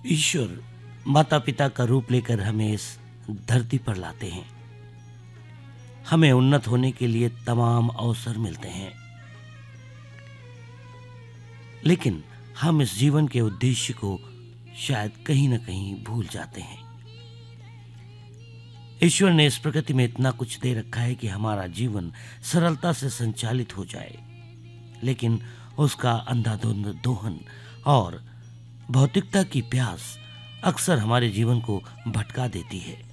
ईश्वर माता पिता का रूप लेकर हमें इस धरती पर लाते हैं। हमें उन्नत होने के लिए तमाम अवसर मिलते हैं, लेकिन हम इस जीवन के उद्देश्य को शायद कहीं न कहीं भूल जाते हैं। ईश्वर ने इस प्रकृति में इतना कुछ दे रखा है कि हमारा जीवन सरलता से संचालित हो जाए, लेकिन उसका अंधाधुंध दोहन और भौतिकता की प्यास अक्सर हमारे जीवन को भटका देती है।